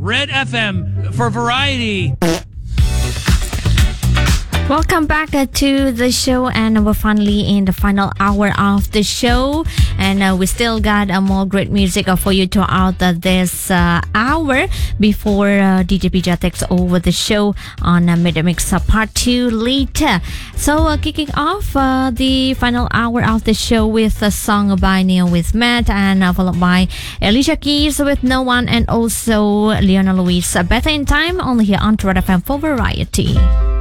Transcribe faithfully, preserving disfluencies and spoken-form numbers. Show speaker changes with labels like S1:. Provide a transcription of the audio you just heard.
S1: Red F M for variety.
S2: Welcome back uh, to the show, and we're finally in the final hour of the show, and uh, we still got uh, more great music uh, for you throughout uh, this uh, hour before uh, D J Pija takes over the show on uh, Mid Mix uh, Part two later. So uh, kicking off uh, the final hour of the show with a song by Neil with Matt, and uh, followed by Alicia Keys with No One, and also Leona Lewis, uh, Better in Time, only here on Red F M for variety.